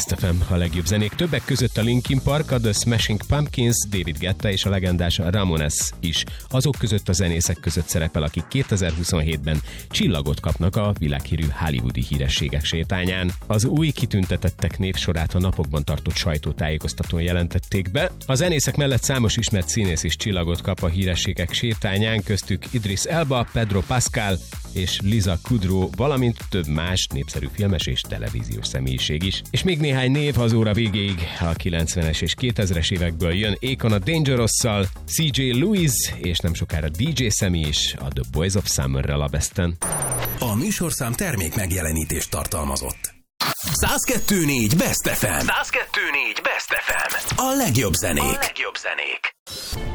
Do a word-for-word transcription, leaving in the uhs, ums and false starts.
Best ef em, a legjobb zenék. Többek között a Linkin Park, a The Smashing Pumpkins, David Guetta és a legendás Ramones is. Azok között a zenészek között szerepel, akik kétezer-huszonhétben csillagot kapnak a világhírű hollywoodi hírességek sétányán. Az új kitüntetettek névsorát a napokban tartott sajtótájékoztatón jelentették be. A zenészek mellett számos ismert színész is csillagot kap a hírességek sétányán, köztük Idris Elba, Pedro Pascal és Lisa Kudrow, valamint több más népszerű filmes és televíziós személyiség is. És még néhány név az óra végéig a kilencvenes és kétezres évekből jön. Akon a Dangerous-szal, cé jé Lewis és nem sokára dé jé Sammy is a The Boys of Summer-rel a Besten. A műsorszám termék megjelenítést tartalmazott. száz kettő négy Best ef em. száz kettő négy Best ef em. A legjobb zenék. A legjobb zenék.